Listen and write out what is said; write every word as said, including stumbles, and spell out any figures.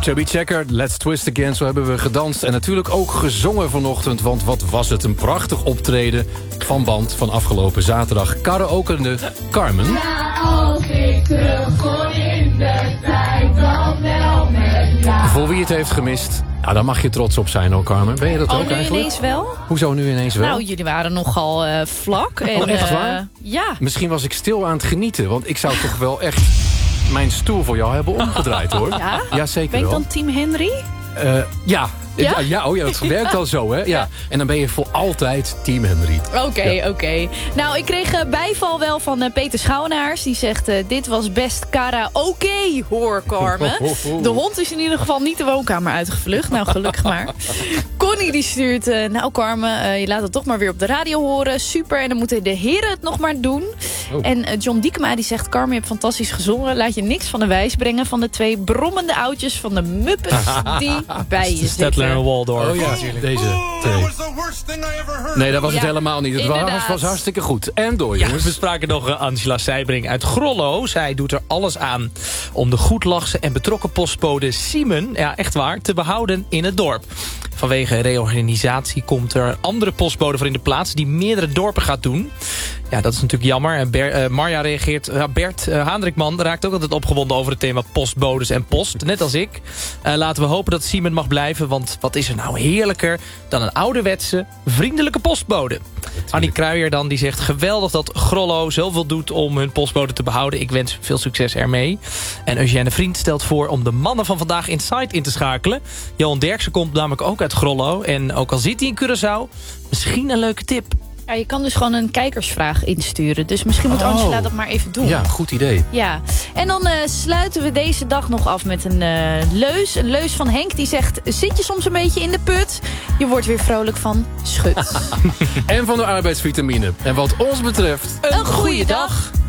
Chubby Checker, Let's Twist Again, zo hebben we gedanst. En natuurlijk ook gezongen vanochtend, want wat was het een prachtig optreden van band van afgelopen zaterdag. Karaokende Carmen. Ja, als ik terugkom in de tijd, dan wel met jou. Voor wie het heeft gemist, nou, daar mag je trots op zijn hoor, Carmen. Ben je dat oh, ook nu eigenlijk? ineens wel? Hoezo nu ineens wel? Nou, jullie waren nogal uh, vlak. En, oh, echt uh, waar? Ja. Misschien was ik stil aan het genieten, want ik zou toch wel echt mijn stoel voor jou hebben omgedraaid hoor. Ja? Ja, zeker ben ik wel. dan team Henry? Uh, ja. Ja? Ja, ja, oh ja, dat werkt al zo, hè? Ja. En dan ben je voor altijd team Henry. Oké, okay, ja. oké. Okay. Nou, ik kreeg uh, bijval wel van uh, Peter Schouwenaars. Die zegt, uh, dit was best karaoke, hoor, Carmen. De hond is in ieder geval niet de woonkamer uitgevlucht. Nou, gelukkig maar. Connie die stuurt, uh, nou Carmen, uh, je laat het toch maar weer op de radio horen. Super, en dan moeten de heren het nog maar doen. Oh. En uh, John Diekema die zegt, Carmen, je hebt fantastisch gezongen. Laat je niks van de wijs brengen van de twee brommende oudjes van de Muppets die bij je zitten. En Waldorf. Oh ja, deze twee. Nee, dat was het ja, helemaal niet. Het was, was hartstikke goed. En door, jongens. Ja, we spraken nog uh, Angela Seibring uit Grollo. Zij doet er alles aan om de goedlachse en betrokken postbode Simon, ja echt waar, te behouden in het dorp. Vanwege reorganisatie komt er een andere postbode voor in de plaats die meerdere dorpen gaat doen. Ja, dat is natuurlijk jammer. En Ber, uh, Marja reageert, uh, Bert uh, Haandrikman raakt ook altijd opgewonden over het thema postbodes en post. Net als ik. Uh, laten we hopen dat Simon mag blijven, want wat is er nou heerlijker dan een ouderwetse, vriendelijke postbode. Natuurlijk. Annie Kruijer dan, die zegt geweldig dat Grollo zoveel doet om hun postbode te behouden. Ik wens veel succes ermee. En Eugène Vriend stelt voor om de mannen van vandaag Inside in te schakelen. Johan Derksen komt namelijk ook uit Grollo. En ook al zit hij in Curaçao, misschien een leuke tip. Ja, je kan dus gewoon een kijkersvraag insturen. Dus misschien moet Angela oh. dat maar even doen. Ja, goed idee. Ja. En dan uh, sluiten we deze dag nog af met een uh, leus. Een leus van Henk die zegt, zit je soms een beetje in de put? Je wordt weer vrolijk van schut. En van de arbeidsvitamine. En wat ons betreft, een, een goede dag. dag.